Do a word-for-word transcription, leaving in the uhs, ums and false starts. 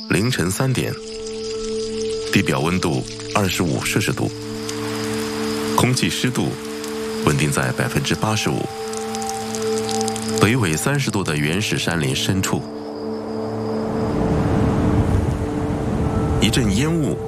凌晨三点，地表温度二十五摄氏度，空气湿度稳定在百分之八十五。北纬三十度的原始山林深处，一阵烟雾